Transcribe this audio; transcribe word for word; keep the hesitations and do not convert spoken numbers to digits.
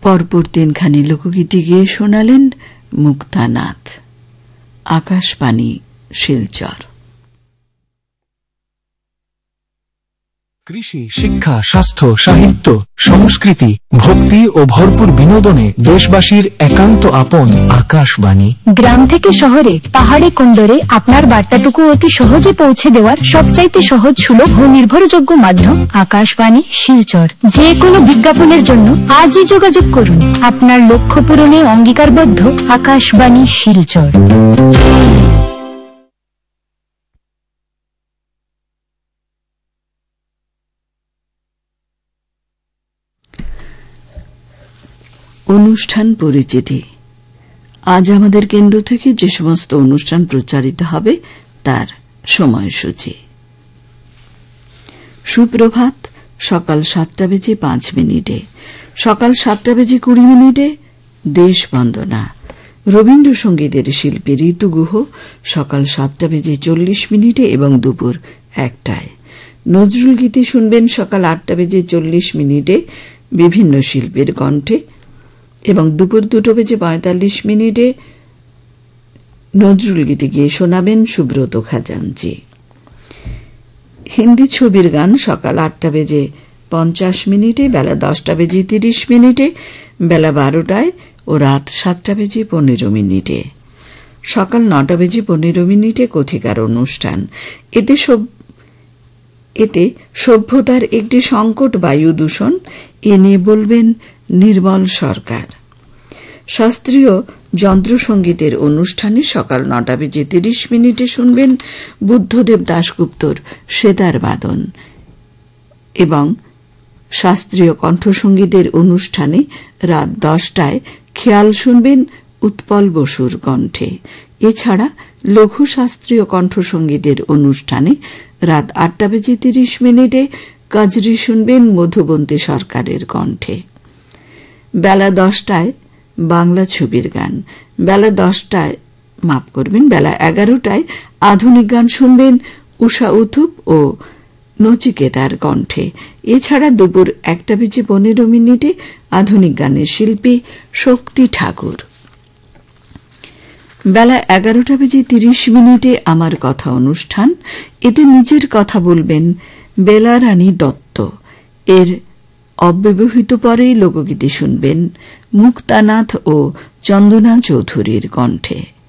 পরপর তিনখানি লোকগীতি গেয়ে শোনালেন মুক্তানাথ। আকাশবাণী শিলচর। কৃষি, শিক্ষা, স্বাস্থ্য, সাহিত্য, সংস্কৃতি, ভক্তি ও ভরপুর বিনোদনে দেশবাসীর একান্ত আপন আকাশবাণী। গ্রাম থেকে শহরে, পাহাড়ে কোন্দরে আপনার বার্তাটুকু অতি সহজে পৌঁছে দেওয়ার সবচাইতে সহজ, সুলভ ও নির্ভরযোগ্য মাধ্যম আকাশবাণী শিলচর। যে কোনো বিজ্ঞাপনের জন্য আজই যোগাযোগ করুন। আপনার লক্ষ্য পূরণে অঙ্গীকারবদ্ধ আকাশবাণী শিলচর। অনুষ্ঠান পরিচিতি। আজ আমাদের কেন্দ্র থেকে যে সমস্ত অনুষ্ঠান প্রচারিত হবে তার সময়সূচি। সুপ্রভাত সকাল সাতটা বেজে পাঁচ মিনিটে, সকাল সাতটা বেজে কুড়ি মিনিটে দেশ বন্দনা রবীন্দ্রসঙ্গীতের শিল্পী ঋতু গুহ সকাল সাতটা বেজে চল্লিশ মিনিটে এবং দুপুর একটায়। নজরুল গীতি শুনবেন সকাল আটটা বেজে চল্লিশ মিনিটে বিভিন্ন শিল্পীর কণ্ঠে এবং দুপুর দুটো বেজে পঁয়তাল্লিশ মিনিটে নজরুল গীতি গিয়ে শোনাবেন সুব্রত খাজাঞ্চি। হিন্দি ছবির গান সকাল আটটা বেজে পঞ্চাশ মিনিটে, বেলা দশটা বেজে তিরিশ মিনিটে, বেলা বারোটায় ও রাত সাতটা বেজে পনেরো মিনিটে। সকাল নটা বেজে পনেরো মিনিটে কথিকার অনুষ্ঠান। এতে সব এতে সভ্যতার একটি সংকট বায়ু দূষণ এ নিয়ে বলবেন নির্মল সরকার। শাস্ত্রীয় যন্ত্রসঙ্গীতের অনুষ্ঠানে সকাল নটা বেজে তিরিশ মিনিটে শুনবেন বুদ্ধদেব দাশগুপ্তর সেতার বাদন এবং শাস্ত্রীয় কণ্ঠসঙ্গীতের অনুষ্ঠানে রাত দশটায় খেয়াল শুনবেন উৎপল বসুর কণ্ঠে। এছাড়া লঘু শাস্ত্রীয় কণ্ঠসঙ্গীতের অনুষ্ঠানে রাত আটটা বেজে তিরিশ মিনিটে কাজরি শুনবেন মধুবন্তী সরকারের কণ্ঠে। বেলা দশটায় বাংলা ছবির গান, বেলা দশটায় মাফ করবেন বেলা এগারোটায় আধুনিক গান শুনবেন উষা উথুপ ও নচিকেতার কণ্ঠে। এছাড়া দুপুর একটা বেজে পনেরো মিনিটে আধুনিক গানের শিল্পী শক্তি ঠাকুর। বেলা এগারোটা বেজে তিরিশ মিনিটে আমার কথা অনুষ্ঠান। এতে নিজের কথা বলবেন বেলারানী দত্ত। এর অব্যবহিত পরেই লোকগীতি শুনবেন মুক্তানাথ ও চন্দনা চৌধুরীর কণ্ঠে।